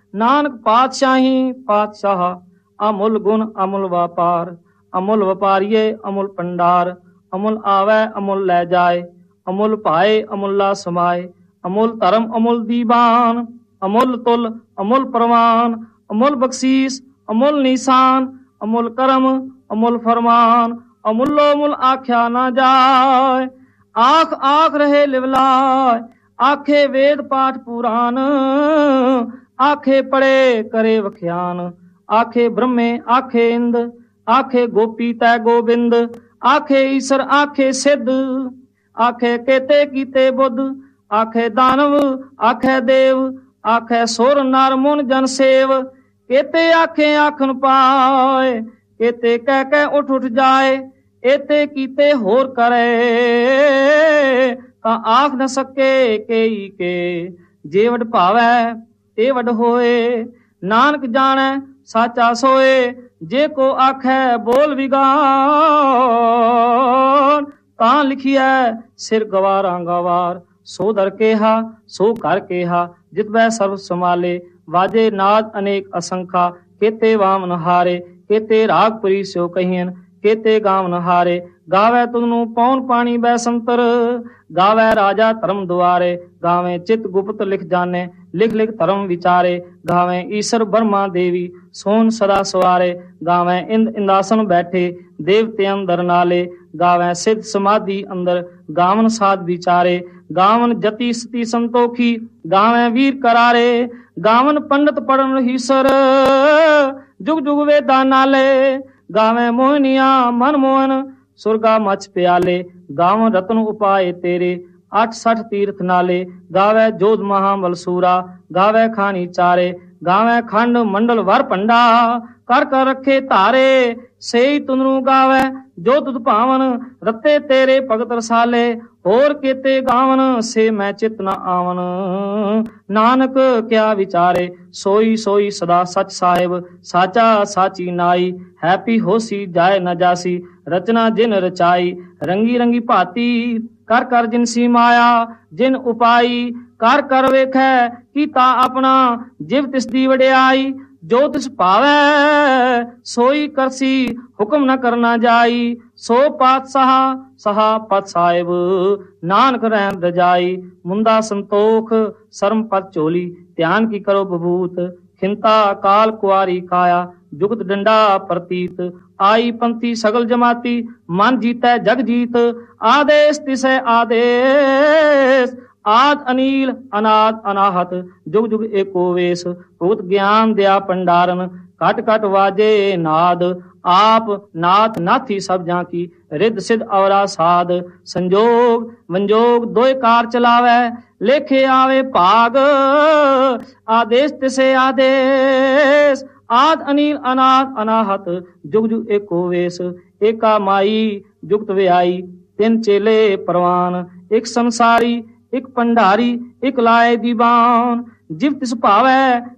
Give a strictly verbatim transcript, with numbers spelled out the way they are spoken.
ਨਾਨਕ ਪਾਤਸ਼ਾਹੀ ਪਾਤਸ਼ਾਹ, ਅਮੁੱਲ ਗੁਣ ਅਮੁੱਲ ਵਪਾਰ, ਅਮੁੱਲ ਵਪਾਰੀਏ ਅਮੁੱਲ ਭੰਡਾਰ, ਅਮੁੱਲ ਆਵੈ ਅਮੁੱਲ ਲੈ ਜਾਏ, ਅਮੁੱਲ ਭਾਏ ਅਮੁੱਲਾ ਸਮਾਏ, ਅਮੁੱਲ ਧਰਮ ਅਮੁੱਲ ਦੀਵਾਨ, ਅਮੁੱਲ ਤੁਲ ਅਮੁੱਲ ਪ੍ਰਵਾਨ, ਅਮੁੱਲ ਬਖਸ਼ੀਸ ਅਮੁੱਲ ਨੀਸਾਨ, ਅਮੁੱਲ ਕਰਮ ਅਮੁੱਲ ਫਰਮਾਨ, ਅਮੁੱਲੋ ਮੁੱਲ ਆਖਿਆ ਨਾ ਜਾਏ। ਆਖ ਆਖ ਰਹੇ ਲਿਵਲਾਏ, ਆਖੇ ਵੇਦ ਪਾਠ ਪੁਰਾਨ, ਆਖੇ ਪੜੇ ਕਰੇ ਵਖਿਆਨ, ਆਖੇ ਬ੍ਰਹਮੇ ਆਖੇ ਇੰਦ, ਆਖੇ ਗੋਪੀ ਤੈ ਗੋਬਿੰਦ, ਆਖੇ ਈਸ਼ਰ ਆਖੇ ਸਿੱਧ, ਆਖੇ ਕੇਤੇ ਕੀਤੇ ਬੁੱਧ, ਆਖੇ ਦਾਨਵ ਆਖੇ ਦੇਵ, ਆਖੇ ਸੁਰ ਨਰ ਮੁਨ ਜਨ ਸੇਵ, ਕੇਤੇ ਆਖੇ ਆਖਣ ਪਾਏ, ਕੇਤੇ ਕਹਿ ਕਹਿ ਉੱਠ ਉੱਠ ਜਾਏ, ਏਤੇ ਕੀਤੇ ਹੋਰ ਕਰੇ ਤਾਂ ਆਖ ਨ ਸਕੇ ਕੇਈ ਕੇ, ਜੇ ਵਡ ਭਾਵੈ ਤੇ ਵਡ ਹੋਏ, ਨਾਨਕ ਜਾਣੈ ਸਾਚਾ ਸੋਏ, ਜੇ ਕੋ ਆਖੈ ਬੋਲ ਵਿਗਾਨ, ਤਾਂ ਲਿਖੀਐ ਸਿਰ ਗਵਾਰਾਂ ਗਵਾਰ, ਸੋ ਦਰ ਕੇਹਾ ਸੋ ਕਰ ਕੇਹਾ, ਜਿਤ ਬੈ ਸਰਬ ਸਮਾਲੇ, ਵਾਜੇ ਨਾਦ ਅਨੇਕ ਅਸੰਖਾ, ਕੇਤੇ ਵਾਮਨ ਹਾਰੇ, ਕੇਤੇ ਰਾਗਪੁਰੀ ਸਿਓ ਕਹੀਨ, ਕੇਤੇ ਗਾਵਨ ਹਾਰੇ, ਗਾਵੇ ਤੁਧਨੂੰ ਪੌਣ ਪਾਣੀ ਬੈ ਸੰਤਰ, ਗਾਵੇ ਰਾਜਾ ਧਰਮ ਦੁਆਰੇ, ਗਾਵੇ ਚਿਤ ਗੁਪਤ ਲਿਖ ਜਾਣੇ, ਲਿਖ ਲਿਖ ਧਰਮ ਵਿਚਾਰੇ, ਗਾਵੇ ਈਸ਼ਰ ਬਰਮਾ ਦੇਵੀ ਸੋਨ ਸਦਾ ਸਵਾਰੇ, ਗਾਵੇ ਇੰਦ ਇੰਦਾਸਨ ਬੈਠੇ ਦੇਵਤੇ ਅੰਦਰ ਨਾਲੇ, ਗਾਵੇ ਸਿੱਧ ਸਮਾਧੀ ਅੰਦਰ, ਗਾਵਨ ਸਾਧ ਵਿਚਾਰੇ, ਗਾਵਨ ਜਤੀ ਸਤੀ ਸੰਤੋਖੀ, ਗਾਵੇ ਵੀਰ ਕਰਾਰੇ, ਗਾਵਨ ਪੰਡਤ ਪੜਨ ਹੀਸਰ, ਜੁਗ ਜੁਗ ਵੇਦਾਂ ਨਾਲੇ, ਗਾਵੇਂ ਮੋਹਨੀਆਂ ਮਨ ਮੋਹਨ, ਸੁਰਗਾ ਮਚ ਪਿਆਲੇ, ਗਾਵਨ ਰਤਨ ਉਪਾਏ ਤੇਰੇ, ਅੱਠ ਸੱਠ ਤੀਰਥ ਨਾਲੇ, ਗਾਵੇ ਜੋਧ ਮਹਾਬਲ ਸੂਰਾ, ਗਾਵੇ ਖਾਣੀ ਚਾਰੇ, ਗਾਵੇ ਖੰਡ ਮੰਡਲ ਵਰ ਭੰਡਾ, ਕਰ ਕਰ ਰੱਖੇ ਧਾਰੇ, ਸੇਈ ਤੁਧਨੂੰ ਗਾਵੇ ਜੋ ਤੁਧ ਭਾਵਨ, ਰਤੇ ਤੇਰੇ ਭਗਤ ਰਸਾਲੇ, ਹੋਰ ਕੇਤੇ ਗਾਵਨ ਸੇ ਮੈਂ ਚਿਤ ਨ ਆਵਨ, ਨਾਨਕ ਕਿਆ ਵਿਚਾਰੇ, ਸੋਈ ਸੋਈ ਸਦਾ ਸਚ ਸਾਹਿਬ, ਸਾਚਾ ਸਾਚੀ ਨਾਈ, ਹੈਪੀ ਹੋਸੀ ਜਾਏ ਨ ਜਾਸੀ, ਰਚਨਾ ਜਿਨ ਰਚਾਈ, ਰੰਗੀ ਰੰਗੀ ਭਾਤੀ, ਕਰ ਕਰ ਜਿਨਸੀ ਮਾਇਆ ਜਿਨ ਉਪਾਈ, ਕਰ ਕਰ ਵੇਖੈ ਕੀਤਾ ਆਪਣਾ, ਜਿਵ ਤਿਸ ਦੀ ਵਡਿਆਈ, ਜੋ ਤਿਸ ਭਾਵੈ ਸੋਈ ਕਰਸੀ, ਹੁਕਮ ਨ ਕਰਨਾ ਜਾਈ, ਸੋ ਪਾਤਸ਼ਾਹ ਸਹਾ ਪਤ ਸਾਹਿਬ, ਨਾਨਕ ਰਹਿਣ ਰਜਾਈ, ਮੁੰਦਾ ਸੰਤੋਖ ਸਰਮ ਪਤ ਝੋਲੀ, ਧਿਆਨ ਕੀ ਕਰੋ ਬਭੂਤ, ਖਿੰਤਾ ਕਾਲ ਕੁਆਰੀ ਕਾਇਆ, ਜੁਗਤ ਡੰਡਾ ਪ੍ਰਤੀਤ, ਆਈ ਪੰਥੀ ਸਗਲ ਜਮਾਤੀ, ਮਨ ਜੀਤੈ ਜਗ ਜੀਤ, ਆਦੇਸ਼ ਤਿਸੈ ਆਦੇਸ਼, ਆਦ ਅਨੀਲ ਅਨਾਦ ਅਨਾਹਤ, ਜੁਗ ਜੁਗ ਏਕੋ ਵੇਸ, ਭੂਤ ਗਿਆਨ ਦਿਆ ਭੰਡਾਰਨ, ਘਟ ਘਟ ਵਾਜੇ ਨਾਦ, ਆਪ ਨਾਥ ਨਾਥੀ ਸਭ ਜਾਂ ਕੀ, ਰਿੱਧ ਸਿੱਧ ਅਵਰਾ ਸਾਧ, ਸੰਜੋਗ ਵੰਜੋਗ ਦੋਇ ਕਾਰ ਚਲਾਵੈ, ਲੇਖੇ ਆਵੇ ਭਾਗ, ਆਦੇਸ਼ ਤਿਸੇ ਆਦੇਸ਼, ਆਦ ਅਨੀਲ ਅਨਾਦ ਅਨਾਹਤ, ਜੁਗ ਜੁਗ ਏਕੋ ਵੇਸ, ਏਕਾ ਮਾਈ ਜੁਗਤ ਵਿਆਈ, ਤਿੰਨ ਚੇਲੇ ਪ੍ਰਵਾਨ, ਇੱਕ ਸੰਸਾਰੀ ਇੱਕ ਭੰਡਾਰੀ, ਇੱਕ ਲਾਏ ਦੀਵਾਨ, ਜਿਵ ਤਿਸ ਭਾਵੈ